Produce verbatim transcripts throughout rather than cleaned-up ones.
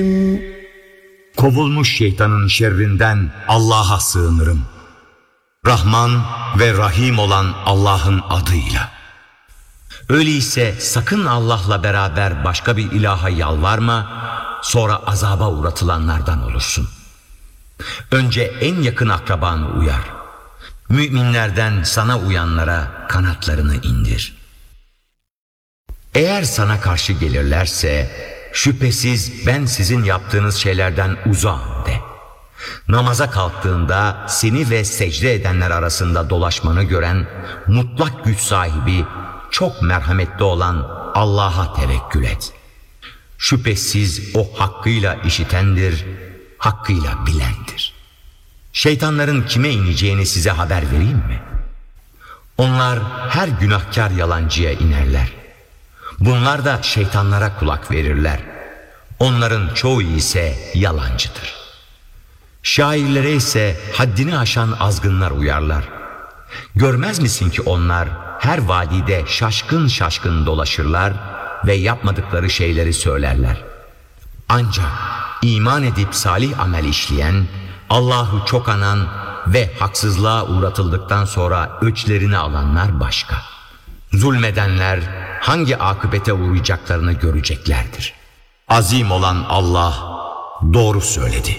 Kovulmuş şeytanın şerrinden Allah'a sığınırım. Rahman ve Rahim olan Allah'ın adıyla. Öyleyse sakın Allah'la beraber başka bir ilaha yalvarma, sonra azaba uğratılanlardan olursun. Önce en yakın akrabanı uyar. Müminlerden sana uyanlara kanatlarını indir. Eğer sana karşı gelirlerse, şüphesiz ben sizin yaptığınız şeylerden uzağım de. Namaza kalktığında seni ve secde edenler arasında dolaşmanı gören mutlak güç sahibi, çok merhametli olan Allah'a tevekkül et. Şüphesiz o hakkıyla işitendir, hakkıyla bilendir. Şeytanların kime ineceğini size haber vereyim mi? Onlar her günahkar yalancıya inerler. Bunlar da şeytanlara kulak verirler. Onların çoğu ise yalancıdır. Şairlere ise haddini aşan azgınlar uyarlar. Görmez misin ki onlar her vadide şaşkın şaşkın dolaşırlar ve yapmadıkları şeyleri söylerler. Ancak iman edip salih amel işleyen, Allah'ı çok anan ve haksızlığa uğratıldıktan sonra öçlerini alanlar başka. Zulmedenler hangi akıbete uğrayacaklarını göreceklerdir. Azim olan Allah doğru söyledi.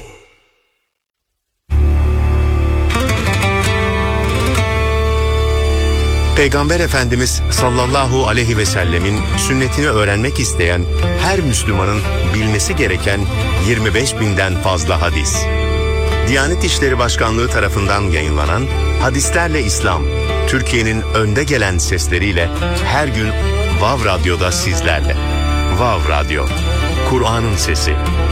Peygamber Efendimiz sallallahu aleyhi ve sellemin sünnetini öğrenmek isteyen her Müslümanın bilmesi gereken yirmi beş binden fazla hadis. Diyanet İşleri Başkanlığı tarafından yayınlanan Hadislerle İslam, Türkiye'nin önde gelen sesleriyle her gün Vav Radyo'da sizlerle. Vav Radyo, Kur'an'ın sesi.